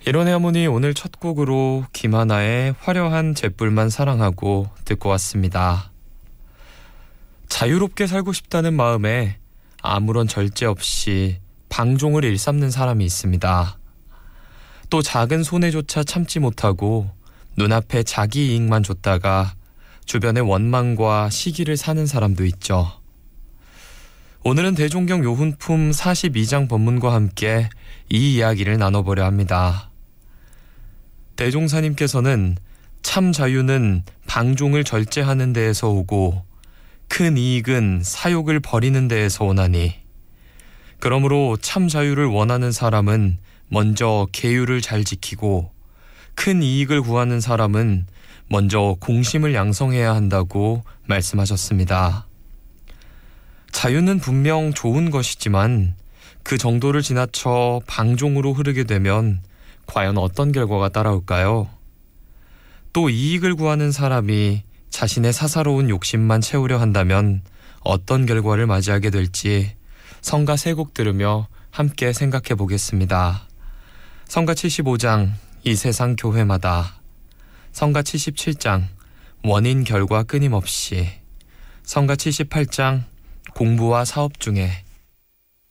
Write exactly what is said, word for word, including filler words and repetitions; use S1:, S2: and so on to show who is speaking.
S1: 이론의 하모니 오늘 첫 곡으로 김하나의 화려한 잿불만 사랑하고 듣고 왔습니다. 자유롭게 살고 싶다는 마음에 아무런 절제 없이 방종을 일삼는 사람이 있습니다. 또 작은 손해조차 참지 못하고 눈앞에 자기 이익만 줬다가 주변의 원망과 시기를 사는 사람도 있죠. 오늘은 대종경 요훈품 사십이 장 법문과 함께 이 이야기를 나눠보려 합니다. 대종사님께서는 참 자유는 방종을 절제하는 데에서 오고 큰 이익은 사욕을 버리는 데에서 오나니, 그러므로 참 자유를 원하는 사람은 먼저 계율을 잘 지키고 큰 이익을 구하는 사람은 먼저 공심을 양성해야 한다고 말씀하셨습니다. 자유는 분명 좋은 것이지만 그 정도를 지나쳐 방종으로 흐르게 되면 과연 어떤 결과가 따라올까요? 또 이익을 구하는 사람이 자신의 사사로운 욕심만 채우려 한다면 어떤 결과를 맞이하게 될지 성가 세 곡 들으며 함께 생각해 보겠습니다. 성가 칠십오 장 이 세상 교회마다, 성가 칠십칠 장 원인 결과 끊임없이, 성가 칠십팔 장 공부와 사업 중에,